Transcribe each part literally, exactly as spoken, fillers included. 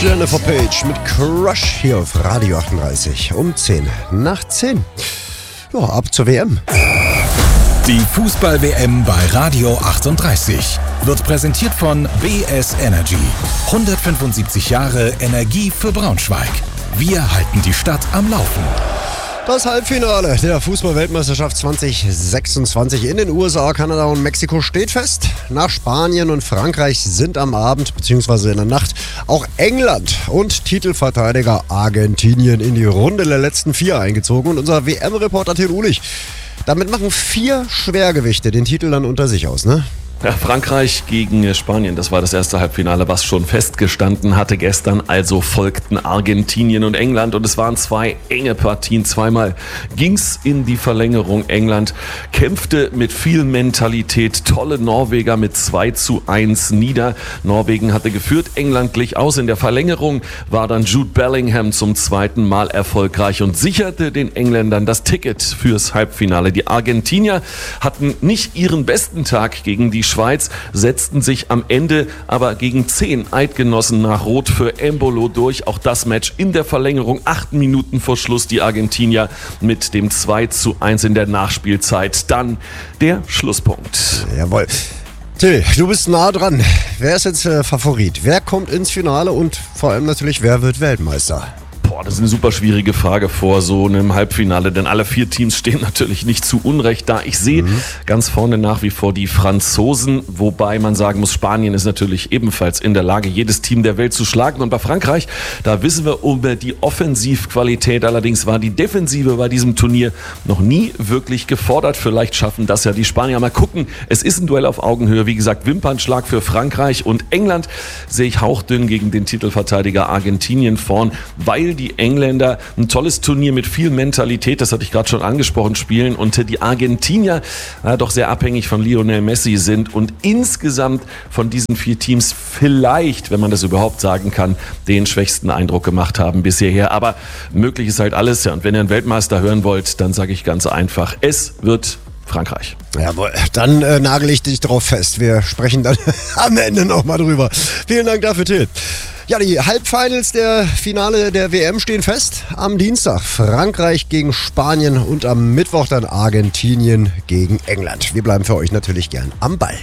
Jennifer Page mit Crush hier auf Radio achtunddreißig um zehn nach zehn. Ja, ab zur W M. Die Fußball-W M bei Radio achtunddreißig wird präsentiert von B S Energy. hundertfünfundsiebzig Jahre Energie für Braunschweig. Wir halten die Stadt am Laufen. Das Halbfinale der Fußball-Weltmeisterschaft zwanzig sechsundzwanzig in den U S A, Kanada und Mexiko steht fest. Nach Spanien und Frankreich sind am Abend bzw. in der Nacht auch England und Titelverteidiger Argentinien in die Runde der letzten vier eingezogen. Und unser W M-Reporter Till Ulich, damit machen vier Schwergewichte den Titel dann unter sich aus, ne? Ja, Frankreich gegen Spanien, das war das erste Halbfinale, was schon festgestanden hatte gestern. Also folgten Argentinien und England und es waren zwei enge Partien. Zweimal ging's in die Verlängerung. England kämpfte mit viel Mentalität. Tolle Norweger mit zwei zu eins nieder. Norwegen hatte geführt, England glich aus. In der Verlängerung war dann Jude Bellingham zum zweiten Mal erfolgreich und sicherte den Engländern das Ticket fürs Halbfinale. Die Argentinier hatten nicht ihren besten Tag gegen die Schweiz, setzten sich am Ende aber gegen zehn Eidgenossen nach Rot für Embolo durch. Auch das Match in der Verlängerung, acht Minuten vor Schluss, die Argentinier mit dem zwei zu eins in der Nachspielzeit. Dann der Schlusspunkt. Jawohl. Till, du bist nah dran. Wer ist jetzt äh, Favorit? Wer kommt ins Finale und vor allem natürlich, wer wird Weltmeister? Boah, das ist eine super schwierige Frage vor so einem Halbfinale, denn alle vier Teams stehen natürlich nicht zu Unrecht da. Ich sehe mhm. ganz vorne nach wie vor die Franzosen, wobei man sagen muss, Spanien ist natürlich ebenfalls in der Lage, jedes Team der Welt zu schlagen. Und bei Frankreich, da wissen wir um die Offensivqualität. Allerdings war die Defensive bei diesem Turnier noch nie wirklich gefordert. Vielleicht schaffen das ja die Spanier. Mal gucken, es ist ein Duell auf Augenhöhe. Wie gesagt, Wimpernschlag für Frankreich und England sehe ich hauchdünn gegen den Titelverteidiger Argentinien vorn, weil die Die Engländer ein tolles Turnier mit viel Mentalität, das hatte ich gerade schon angesprochen, spielen und die Argentinier äh, doch sehr abhängig von Lionel Messi sind und insgesamt von diesen vier Teams vielleicht, wenn man das überhaupt sagen kann, den schwächsten Eindruck gemacht haben bis hierher. Aber möglich ist halt alles. Ja. Und wenn ihr einen Weltmeister hören wollt, dann sage ich ganz einfach, es wird Frankreich. Jawohl, dann äh, nagel ich dich drauf fest. Wir sprechen dann am Ende nochmal drüber. Vielen Dank dafür, Till. Ja, die Halbfinals der Finale der W M stehen fest. Am Dienstag Frankreich gegen Spanien und am Mittwoch dann Argentinien gegen England. Wir bleiben für euch natürlich gern am Ball.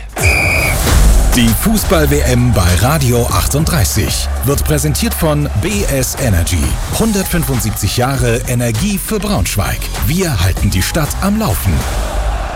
Die Fußball-W M bei Radio achtunddreißig wird präsentiert von B S Energy. hundertfünfundsiebzig Jahre Energie für Braunschweig. Wir halten die Stadt am Laufen.